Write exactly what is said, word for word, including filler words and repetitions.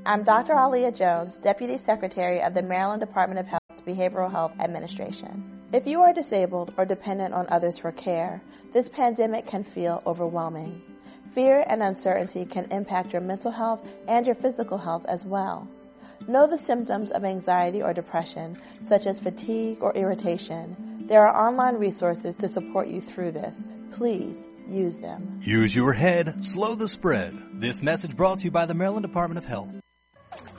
I'm Doctor Alia Jones, Deputy Secretary of the Maryland Department of Health's Behavioral Health Administration. If you are disabled or dependent on others for care, this pandemic can feel overwhelming. Fear and uncertainty can impact your mental health and your physical health as well. Know the symptoms of anxiety or depression, such as fatigue or irritation. There are online resources to support you through this. Please use them. Use your head, slow the spread. This message brought to you by the Maryland Department of Health.